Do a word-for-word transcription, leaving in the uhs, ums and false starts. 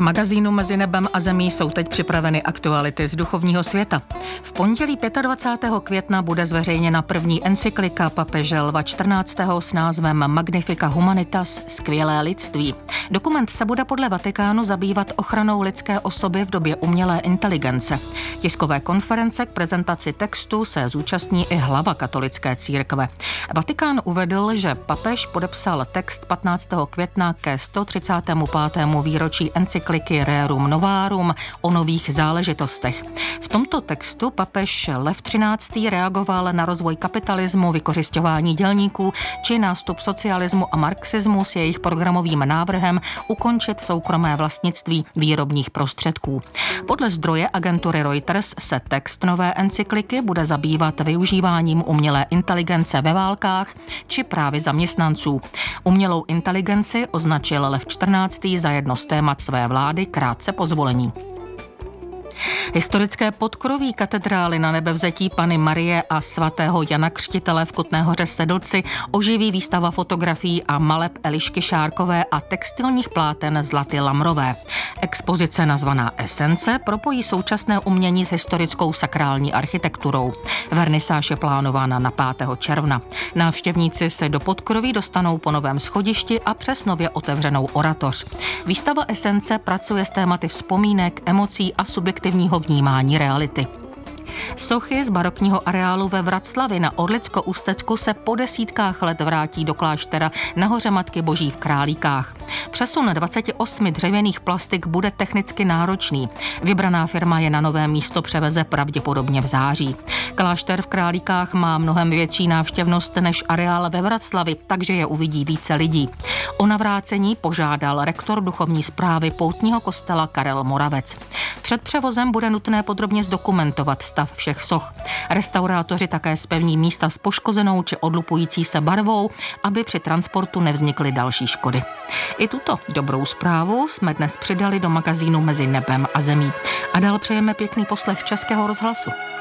magazínu Mezi nebem a zemí jsou teď připraveny aktuality z duchovního světa. V pondělí dvacátého pátého května bude zveřejněna první encyklika papeže Lva čtrnáctého s názvem Magnifica Humanitas, skvělé lidství. Dokument se bude podle Vatikánu zabývat ochranou lidské osoby v době umělé inteligence. Tiskové konference k prezentaci textu se zúčastní i hlava katolické církve. Vatikán uvedl, že papež podepsal text patnáctého května ke sto třicátému pátému výročí encykliky Rerum Novarum o nových záležitostech. V tomto textu papež Lev třináctý reagoval na rozvoj kapitalismu, vykořisťování dělníků či nástup socialismu a marxismu s jejich programovým návrhem ukončit soukromé vlastnictví výrobních prostředků. Podle zdroje agentury Reuters se text nové encykliky bude zabývat využíváním umělé inteligence ve válkách či právě zaměstnanců. Umělou inteligenci označil Lev čtrnáctý za jedno z témat své vlády krátce po zvolení. Historické podkroví katedrály Na Nebevzetí Panny Marie a svatého Jana Křtitele v Kutné Hoře Sedlci oživí výstava fotografií a maleb Elišky Šárkové a textilních pláten Zlaty Lamrové. Expozice nazvaná Esence propojí současné umění s historickou sakrální architekturou. Vernisáž je plánována na pátého června. Návštěvníci se do podkroví dostanou po novém schodišti a přes nově otevřenou oratoř. Výstava Esence pracuje s tématy vzpomínek, emocí a subjektivního vnímání reality. Sochy z barokního areálu ve Vraclavi na Orlicko-Ústecku se po desítkách let vrátí do kláštera na Hoře Matky Boží v Králíkách. Přesun dvacet osm dřevěných plastik bude technicky náročný. Vybraná firma je na nové místo převeze pravděpodobně v září. Klášter v Králíkách má mnohem větší návštěvnost než areál ve Vraclavi, takže je uvidí více lidí. O navrácení požádal rektor duchovní správy poutního kostela Karel Moravec. Před převozem bude nutné podrobně zdokumentovat stav všech soch. Restaurátoři také zpevní místa s poškozenou či odlupující se barvou, aby při transportu nevznikly další škody. I tuto dobrou zprávu jsme dnes přidali do magazínu Mezi nebem a zemí. A dál přejeme pěkný poslech Českého rozhlasu.